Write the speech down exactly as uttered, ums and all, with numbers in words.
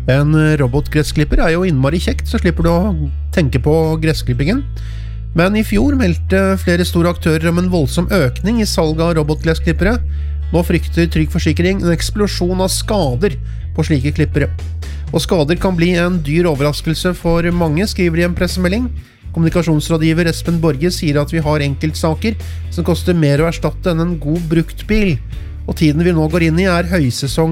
En robotgressklipper er jo innmari kjekt, så slipper du å tenke på gressklippingen. Men i fjor meldte flere store aktører om en voldsom økning i salg av robotgressklippere. Nå frykter Trygg Forsikring en eksplosjon av skader på slike klippere. Og skader kan bli en dyr overraskelse for mange, skriver de en pressemelding. Kommunikasjonsrådgiver Espen Borge sier at vi har enkeltsaker som koster mer å erstatte enn en god brukt bil. Og tiden vi nå går inn i er høysesong